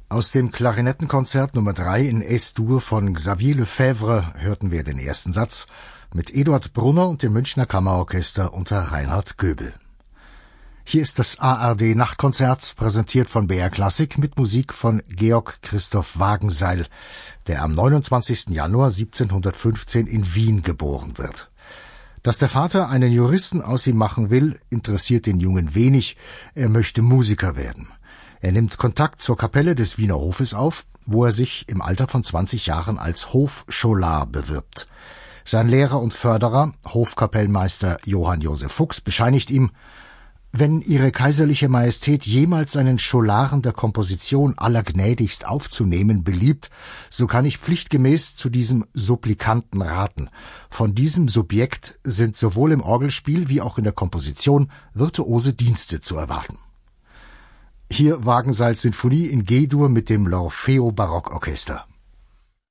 Aus dem Klarinettenkonzert Nummer 3 in Es-Dur von Xavier Lefebvre hörten wir den ersten Satz mit Eduard Brunner und dem Münchner Kammerorchester unter Reinhard Göbel. Hier ist das ARD Nachtkonzert, präsentiert von BR Klassik mit Musik von Georg Christoph Wagenseil, der am 29. Januar 1715 in Wien geboren wird. Dass der Vater einen Juristen aus ihm machen will, interessiert den Jungen wenig, er möchte Musiker werden. Er nimmt Kontakt zur Kapelle des Wiener Hofes auf, wo er sich im Alter von 20 Jahren als Hofscholar bewirbt. Sein Lehrer und Förderer, Hofkapellmeister Johann Josef Fuchs, bescheinigt ihm: Wenn Ihre kaiserliche Majestät jemals einen Scholaren der Komposition allergnädigst aufzunehmen beliebt, so kann ich pflichtgemäß zu diesem Supplikanten raten. Von diesem Subjekt sind sowohl im Orgelspiel wie auch in der Komposition virtuose Dienste zu erwarten. Hier Wagenseils Sinfonie in G-Dur mit dem L'Orfeo Barockorchester.